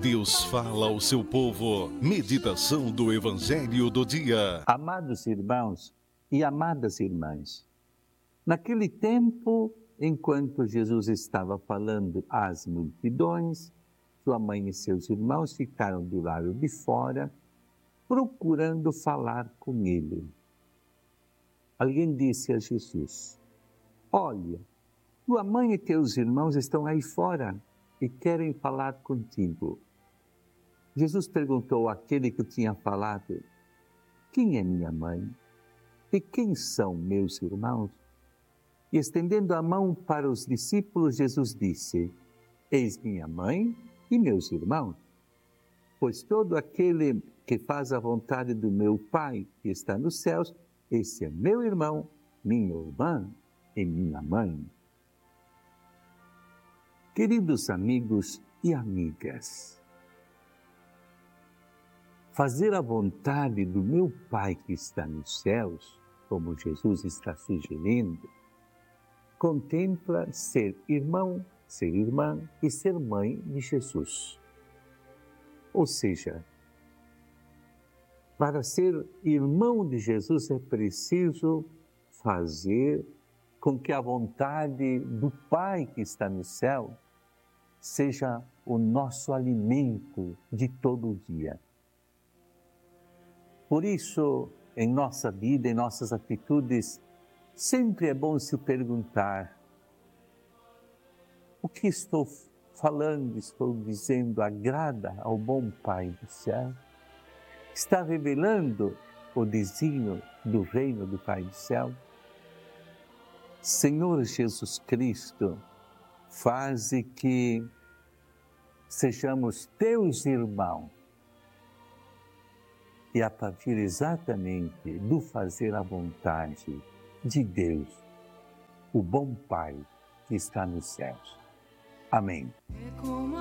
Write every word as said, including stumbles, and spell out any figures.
Deus fala ao seu povo. Meditação do Evangelho do dia. Amados irmãos e amadas irmãs, naquele tempo, enquanto Jesus estava falando às multidões, sua mãe e seus irmãos ficaram do lado de fora, procurando falar com ele. Alguém disse a Jesus: olha, tua mãe e teus irmãos estão aí fora e querem falar contigo. Jesus perguntou àquele que tinha falado: quem é minha mãe? E quem são meus irmãos? E estendendo a mão para os discípulos, Jesus disse: eis minha mãe e meus irmãos. Pois todo aquele que faz a vontade do meu Pai que está nos céus, esse é meu irmão, minha irmã e minha mãe. Queridos amigos e amigas, fazer a vontade do meu Pai que está nos céus, como Jesus está sugerindo, contempla ser irmão, ser irmã e ser mãe de Jesus. Ou seja, para ser irmão de Jesus é preciso fazer com que a vontade do Pai que está no céu seja o nosso alimento de todo dia. Por isso, em nossa vida, em nossas atitudes, sempre é bom se perguntar: o que estou falando, estou dizendo, agrada ao bom Pai do céu? Está revelando o desígnio do reino do Pai do céu? Senhor Jesus Cristo, faze que sejamos teus irmãos e a partir exatamente do fazer a vontade de Deus, o bom Pai que está nos céus. Amém.